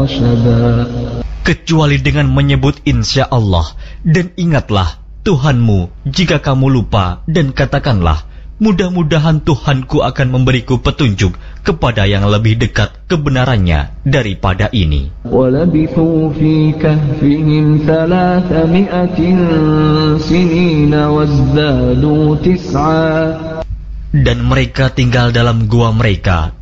رشدا kecuali dengan menyebut insya Allah, dan ingatlah Tuhanmu jika kamu lupa, dan katakanlah, mudah-mudahan Tuhanku akan memberiku petunjuk kepada yang lebih dekat kebenarannya daripada ini. وَلَبِثُوا فِي كَهْفِهِمْ 300 سِنِينَ وَازْدَادُوا 9. Dan mereka tinggal dalam gua mereka